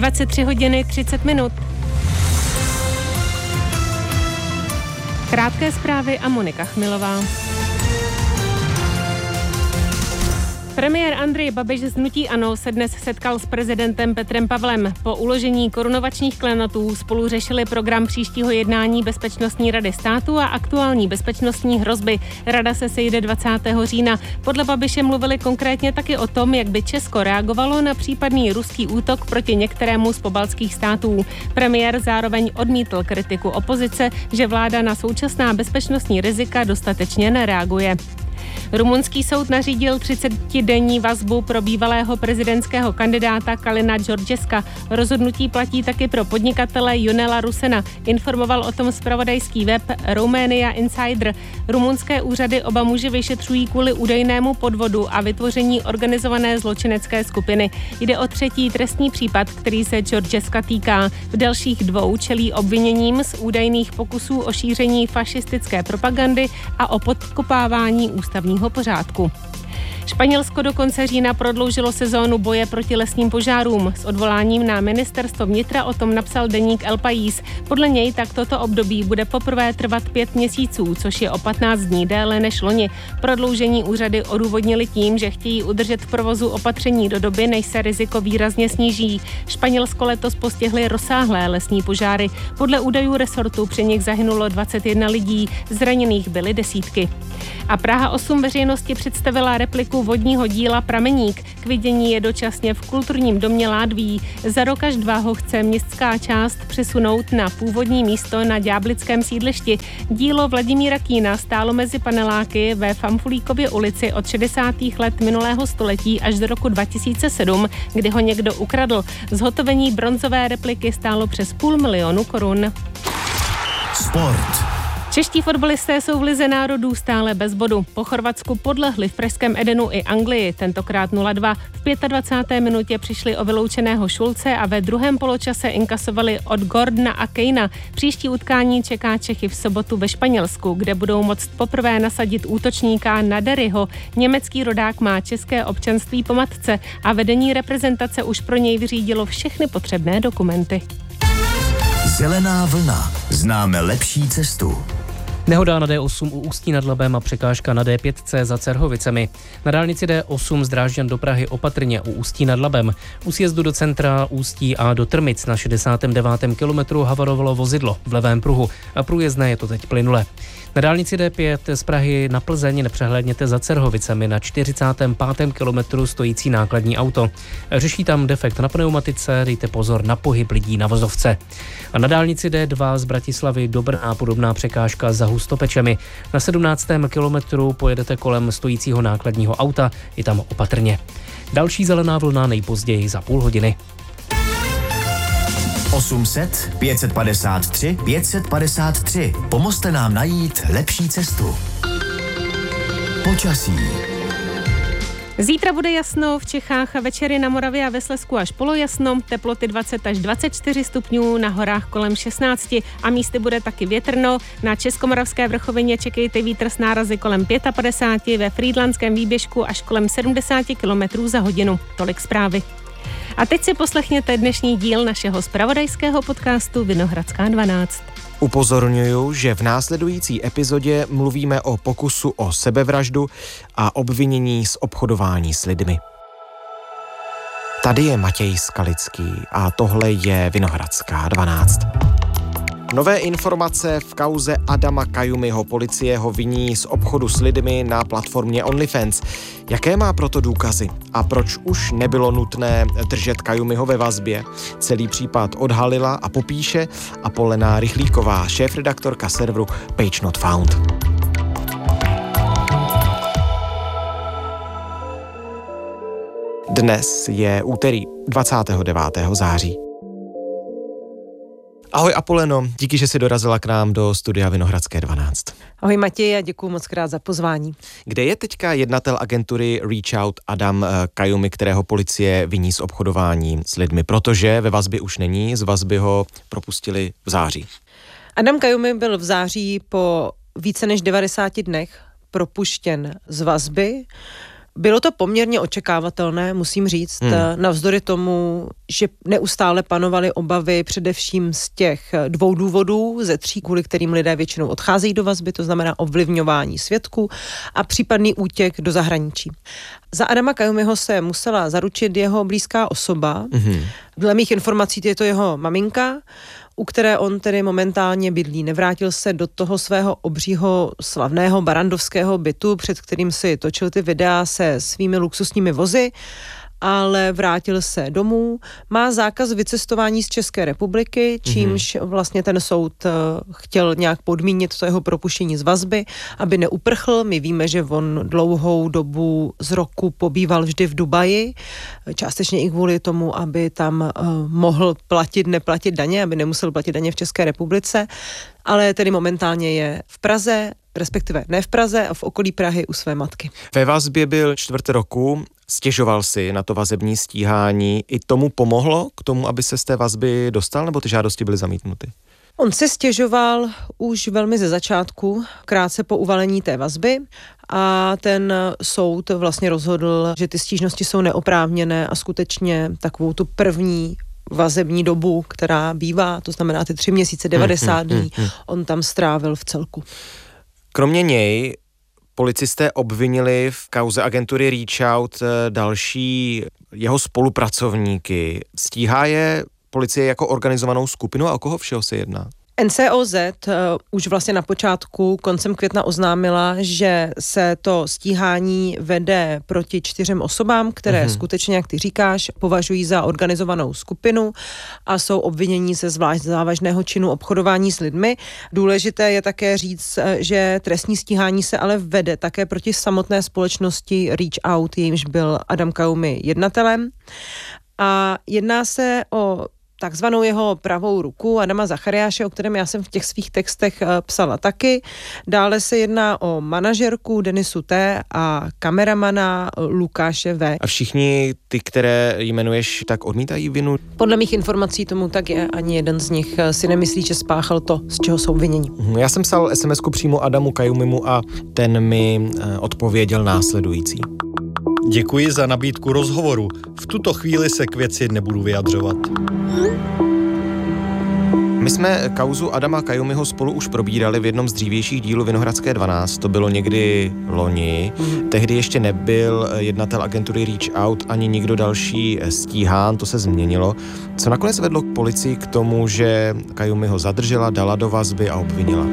23 hodiny 30 minut. Krátké zprávy a Monika Chmilová. Premiér Andrej Babiš z hnutí ANO se dnes setkal s prezidentem Petrem Pavlem. Po uložení korunovačních klenotů spolu řešili program příštího jednání Bezpečnostní rady státu a aktuální bezpečnostní hrozby. Rada se sejde 20. října. Podle Babiše mluvili konkrétně taky o tom, jak by Česko reagovalo na případný ruský útok proti některému z pobaltských států. Premiér zároveň odmítl kritiku opozice, že vláda na současná bezpečnostní rizika dostatečně nereaguje. Rumunský soud nařídil 30denní vazbu pro bývalého prezidentského kandidáta Kalina Georgesca. Rozhodnutí platí taky pro podnikatele Ionela Rusena. Informoval o tom zpravodajský web Romania Insider. Rumunské úřady oba muže vyšetřují kvůli údajnému podvodu a vytvoření organizované zločinecké skupiny. Jde o třetí trestní případ, který se Georgesca týká. V dalších dvou čelí obviněním z údajných pokusů o šíření fašistické propagandy a o podkopávání ústavního pořádku. Španělsko do konce října prodloužilo sezónu boje proti lesním požárům. S odvoláním na ministerstvo vnitra o tom napsal deník El País. Podle něj tak toto období bude poprvé trvat 5 měsíců, což je o 15 dní déle než loni. Prodloužení úřady odůvodnili tím, že chtějí udržet v provozu opatření do doby, než se riziko výrazně sníží. Španělsko letos postihly rozsáhlé lesní požáry. Podle údajů resortu při nich zahynulo 21 lidí, zraněných byly desítky. A Praha 8 veřejnosti představila repliku vodního díla Prameník. K vidění je dočasně v kulturním domě Ládví. Za rok až 2 ho chce městská část přesunout na původní místo na Ďáblickém sídlišti. Dílo Vladimíra Kína stálo mezi paneláky ve Famfulíkově ulici od 60. let minulého století až do roku 2007, kdy ho někdo ukradl. Zhotovení bronzové repliky stálo přes 500 000 korun. Sport. Čeští fotbalisté jsou v lize národů stále bez bodu. Po Chorvatsku podlehli v pražském Edenu i Anglii, tentokrát 0-2. V 25. minutě přišli o vyloučeného Šulce a ve druhém poločase inkasovali od Gordona a Kejna. Příští utkání čeká Čechy v sobotu ve Španělsku, kde budou moct poprvé nasadit útočníka Naderyho. Německý rodák má české občanství po matce a vedení reprezentace už pro něj vyřídilo všechny potřebné dokumenty. Zelená vlna. Známe lepší cestu. Nehoda na D8 u Ústí nad Labem a překážka na D5 za Cerhovicemi. Na dálnici D8 z Drážďan do Prahy opatrně u Ústí nad Labem. U sjezdu do centra Ústí a do Trmic na 69. kilometru havarovalo vozidlo v levém pruhu a průjezdné je to teď plynule. Na dálnici D5 z Prahy na Plzeň nepřehlédněte za Cerhovicemi na 45. kilometru stojící nákladní auto. Řeší tam defekt na pneumatice, dejte pozor na pohyb lidí na vozovce. A na dálnici D2 z Bratislavy do Brna podobná překážka za Hustopečemi. Na 17. kilometru pojedete kolem stojícího nákladního auta, je tam opatrně. Další zelená vlna nejpozději za půl hodiny. 800 553 553. Pomozte nám najít lepší cestu. Počasí. Zítra bude jasno, v Čechách a večery na Moravě a ve Slezsku až polojasno, teploty 20 až 24 stupňů, na horách kolem 16 a místy bude taky větrno. Na Českomoravské vrchovině čekejte vítr s nárazy kolem 55, ve Frýdlantském výběžku až kolem 70 km za hodinu. Tolik zprávy. A teď si poslechněte dnešní díl našeho zpravodajského podcastu Vinohradská 12. Upozorňuju, že v následující epizodě mluvíme o pokusu o sebevraždu a obvinění z obchodování s lidmi. Tady je Matěj Skalický a tohle je Vinohradská 12. Nové informace v kauze Adama Kajumyho. Policie ho viní z obchodu s lidmi na platformě OnlyFans. Jaké má proto důkazy? A proč už nebylo nutné držet Kajumyho ve vazbě? Celý případ odhalila a popíše Apolena Rychlíková, šéfredaktorka serveru Page Not Found. Dnes je úterý 29. září. Ahoj Apoleno, díky, že jsi dorazila k nám do studia Vinohradské 12. Ahoj Matěj a děkuju moc krát za pozvání. Kde je teďka jednatel agentury Reach Out Adam Kajumi, kterého policie viní z obchodování s lidmi, protože ve vazbě už není, z vazby ho propustili v září. Adam Kajumi byl v září po více než 90 dnech propuštěn z vazby. Bylo to poměrně očekávatelné, musím říct, navzdory tomu, že neustále panovaly obavy především z těch 2 důvodů, ze 3, kvůli kterým lidé většinou odcházejí do vazby, to znamená ovlivňování svědků a případný útěk do zahraničí. Za Adama Kajúmiho se musela zaručit jeho blízká osoba. Dle mých informací je to jeho maminka, u které on tedy momentálně bydlí. Nevrátil se do toho svého obřího slavného barandovského bytu, před kterým si točil ty videa se svými luxusními vozy, ale vrátil se domů. Má zákaz vycestování z České republiky, čímž vlastně ten soud chtěl nějak podmínit to jeho propuštění z vazby, aby neuprchl. My víme, že on dlouhou dobu z roku pobýval vždy v Dubaji, částečně i kvůli tomu, aby tam mohl neplatit daně, aby nemusel platit daně v České republice, ale tedy momentálně je v Praze, respektive ne v Praze, a v okolí Prahy u své matky. Ve vazbě byl 4 roku, stěžoval si na to vazební stíhání. I tomu pomohlo k tomu, aby se z té vazby dostal, nebo ty žádosti byly zamítnuty? On se stěžoval už velmi ze začátku, krátce po uvalení té vazby, a ten soud vlastně rozhodl, že ty stížnosti jsou neoprávněné a skutečně takovou tu první vazební dobu, která bývá, to znamená ty 3 měsíce, 90 dní, on tam strávil v celku. Kromě něj policisté obvinili v kauze agentury Reach Out další jeho spolupracovníky. Stíhá je policie jako organizovanou skupinu a o koho všeho se jedná? NCOZ už vlastně na počátku, koncem května oznámila, že se to stíhání vede proti 4 osobám, které skutečně, jak ty říkáš, považují za organizovanou skupinu a jsou obvinění ze zvlášť závažného činu obchodování s lidmi. Důležité je také říct, že trestní stíhání se ale vede také proti samotné společnosti Reach Out, jejímž byl Adam Kajúmi jednatelem. A jedná se o takzvanou jeho pravou ruku Adama Zachariáše, o kterém já jsem v těch svých textech psala taky. Dále se jedná o manažerku Denisu T. a kameramana Lukáše V. A všichni ty, které jmenuješ, tak odmítají vinu? Podle mých informací tomu tak je. Ani jeden z nich si nemyslí, že spáchal to, z čeho jsou viněni. Já jsem psal SMS-ku přímo Adamu Kajúmimu a ten mi odpověděl následující. Děkuji za nabídku rozhovoru. V tuto chvíli se k věci nebudu vyjadřovat. My jsme kauzu Adama Kajúmiho spolu už probírali v jednom z dřívějších dílů Vinohradské 12, to bylo někdy loni. Tehdy ještě nebyl jednatel agentury Reach Out ani nikdo další stíhán, to se změnilo. Co nakonec vedlo k policii k tomu, že Kajúmiho zadržela, dala do vazby a obvinila?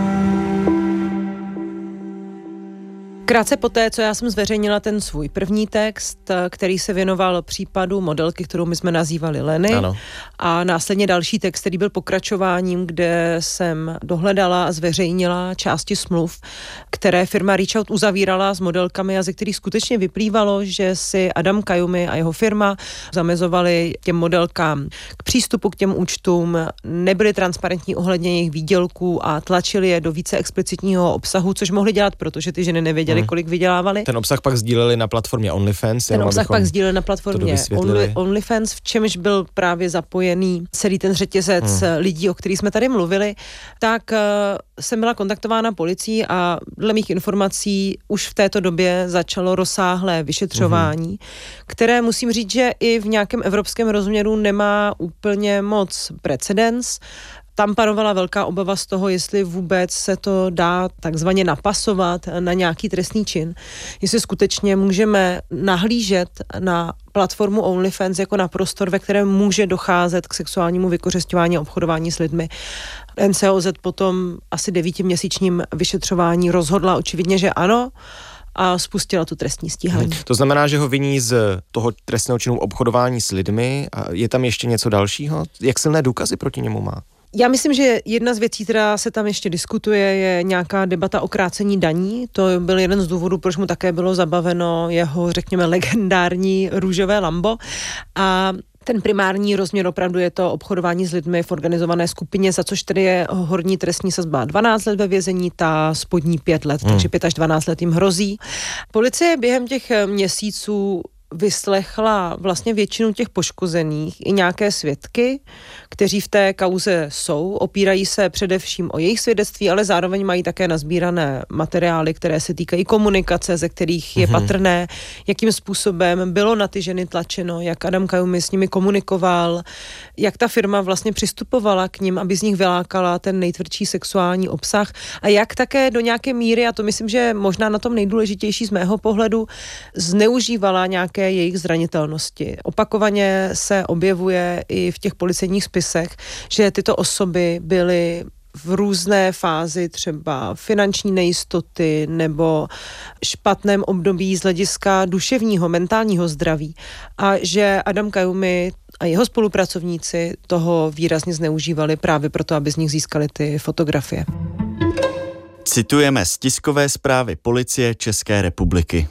Krátce poté, co já jsem zveřejnila ten svůj první text, který se věnoval případu modelky, kterou my jsme nazývali Leny, ano. A následně další text, který byl pokračováním, kde jsem dohledala a zveřejnila části smluv, které firma Reach Out uzavírala s modelkami a ze kterých skutečně vyplývalo, že si Adam Kajúmi a jeho firma zamezovali těm modelkám k přístupu k těm účtům, nebyli transparentní ohledně jejich výdělků a tlačili je do více explicitního obsahu, což mohli dělat, protože ty ženy nevěděly, kolik vydělávali. Ten obsah pak sdíleli na platformě OnlyFans. Ten obsah pak sdíleli na platformě OnlyFans, v čemž byl právě zapojený celý ten řetězec lidí, o kterých jsme tady mluvili. Tak jsem byla kontaktována policií a dle mých informací už v této době začalo rozsáhlé vyšetřování, které musím říct, že i v nějakém evropském rozměru nemá úplně moc precedens. Tam panovala velká obava z toho, jestli vůbec se to dá takzvaně napasovat na nějaký trestný čin. Jestli skutečně můžeme nahlížet na platformu OnlyFans jako na prostor, ve kterém může docházet k sexuálnímu vykořisťování a obchodování s lidmi. NCOZ potom asi 9měsíčním vyšetřování rozhodla očividně, že ano, a spustila tu trestní stíhání. To znamená, že ho viní z toho trestného činu obchodování s lidmi a je tam ještě něco dalšího? Jak silné důkazy proti němu má? Já myslím, že jedna z věcí, která se tam ještě diskutuje, je nějaká debata o krácení daní. To byl jeden z důvodů, proč mu také bylo zabaveno jeho, řekněme, legendární růžové Lambo. A ten primární rozměr opravdu je to obchodování s lidmi v organizované skupině, za což tedy je horní trestní sazba 12 let ve vězení, ta spodní 5 let, takže 5 až 12 let jim hrozí. Policie během těch měsíců vyslechla vlastně většinu těch poškozených i nějaké svědky, kteří v té kauze jsou, opírají se především o jejich svědectví, ale zároveň mají také nazbírané materiály, které se týkají komunikace, ze kterých je patrné, jakým způsobem bylo na ty ženy tlačeno, jak Adam Kajumi s nimi komunikoval, jak ta firma vlastně přistupovala k nim, aby z nich vylákala ten nejtvrdší sexuální obsah a jak také do nějaké míry, a to myslím, že možná na tom nejdůležitější z mého pohledu, zneužívala nějaké jejich zranitelnosti. Opakovaně se objevuje i v těch policejních spisech, že tyto osoby byly v různé fázi třeba finanční nejistoty nebo špatném období z hlediska duševního, mentálního zdraví a že Adam Kajumi a jeho spolupracovníci toho výrazně zneužívali právě proto, aby z nich získali ty fotografie. Citujeme z tiskové zprávy Policie České republiky.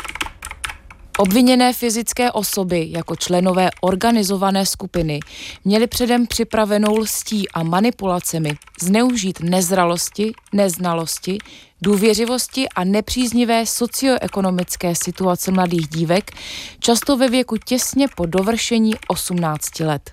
Obviněné fyzické osoby jako členové organizované skupiny měly předem připravenou lstí a manipulacemi zneužít nezralosti, neznalosti, důvěřivosti a nepříznivé socioekonomické situace mladých dívek, často ve věku těsně po dovršení 18 let.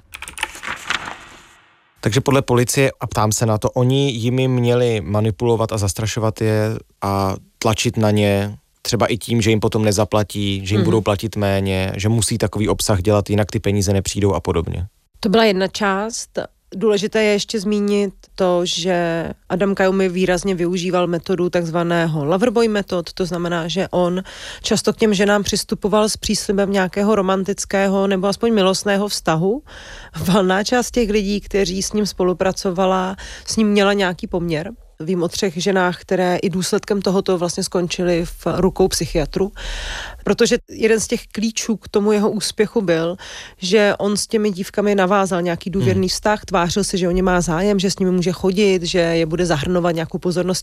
Takže podle policie, a ptám se na to, oni jimi měli manipulovat a zastrašovat je a tlačit na ně, třeba i tím, že jim potom nezaplatí, že jim budou platit méně, že musí takový obsah dělat, jinak ty peníze nepřijdou a podobně. To byla jedna část. Důležité je ještě zmínit to, že Adam Kajumi výrazně využíval metodu takzvaného loverboy metod, to znamená, že on často k těm ženám přistupoval s příslibem nějakého romantického nebo aspoň milostného vztahu. Valná část těch lidí, kteří s ním spolupracovala, s ním měla nějaký poměr. Vím o 3 ženách, které i důsledkem tohoto vlastně skončily v rukou psychiatrů, protože jeden z těch klíčů k tomu jeho úspěchu byl, že on s těmi dívkami navázal nějaký důvěrný vztah, tvářil se, že o ně má zájem, že s nimi může chodit, že je bude zahrnovat nějakou pozornost